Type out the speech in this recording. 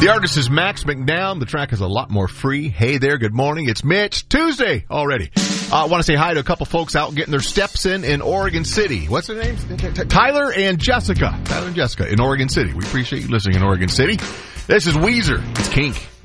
The artist is Max McNown. The track is A Lot More Free. Hey there, good morning. It's Mitch. Tuesday already. I want to say hi to a couple folks out getting their steps in Oregon City. What's their names? Tyler and Jessica. Tyler and Jessica in Oregon City. We appreciate you listening in Oregon City. This is Weezer. It's Kink.